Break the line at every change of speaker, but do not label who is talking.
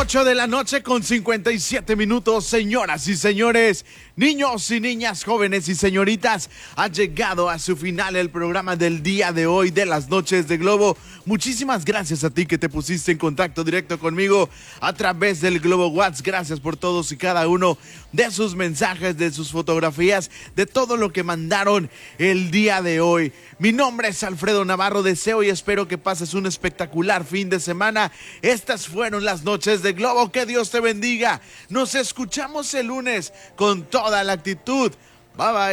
8 de la noche con 57 minutos, señoras y señores, niños y niñas, jóvenes y señoritas, ha llegado a su final el programa del día de hoy de las noches de Globo. Muchísimas gracias a ti que te pusiste en contacto directo conmigo a través del Globo WhatsApp. Gracias por todos y cada uno de sus mensajes, de sus fotografías, de todo lo que mandaron el día de hoy. Mi nombre es Alfredo Navarro, deseo y espero que pases un espectacular fin de semana. Estas fueron las noches de Globo, que Dios te bendiga. Nos escuchamos el lunes con toda la actitud. Bye bye.